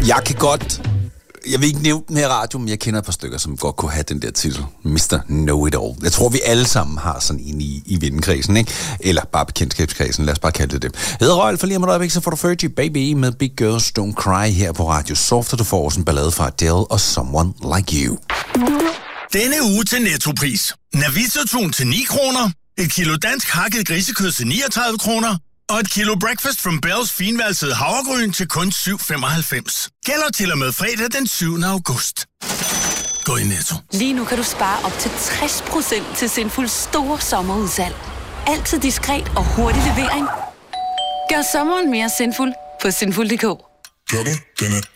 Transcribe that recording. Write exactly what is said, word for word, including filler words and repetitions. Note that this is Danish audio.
Jeg kan godt... Jeg vil ikke nævne den her radio, men jeg kender et par stykker, som godt kunne have den der titel. mister Know-It-All. Jeg tror, vi alle sammen har sådan en i, i vennekredsen, ikke? Eller bare bekendtskabskredsen. Lad os bare kalde det det. Jeg hedder Røgl, for lige om et øjeblik, så får du Fergie Baby med Big Girls Don't Cry her på Radio Soft, og du får også en ballade fra Adele og Someone Like You. Denne uge til Nettopris. Navita-tun til ni kroner. Et kilo dansk hakket grisekød til niogtredive kroner. Og et kilo Breakfast from Bells finvalsede havregryn til kun syv femoghalvfems. Gælder til og med fredag den syvende august. Gå i Netto. Lige nu kan du spare op til tres procent til Sinfulds store sommerudsalg. Altid diskret og hurtig levering. Gør sommeren mere sinful på sinful punktum d k. Gør du? Den er